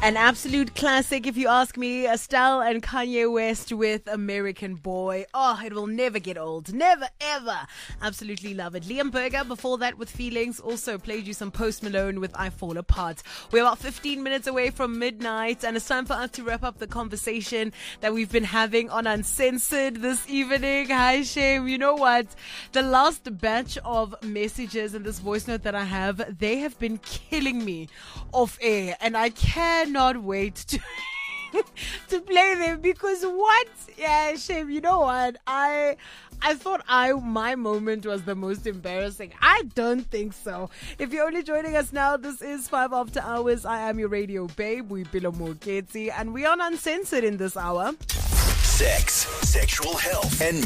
An absolute classic, if you ask me. Estelle and Kanye West with American Boy. Oh, it will never get old. Never, ever. Absolutely love it. Liam Berger, before that with Feelings, also played you some Post Malone with I Fall Apart. We're about 15 minutes away from midnight, and it's time for us to wrap up the conversation that we've been having on Uncensored this evening. Hi, Shame. You know what? The last batch of messages in this voice note that I have, they have been killing me off air, and I cannot wait to to play them, because what? Yeah, Shame, you know what? I thought my moment was the most embarrassing. I don't think so. If you're only joining us now, this is 5 after hours. I am your radio babe, Boipelo Moketsi, and we are Uncensored in this hour. Sex, sexual health, and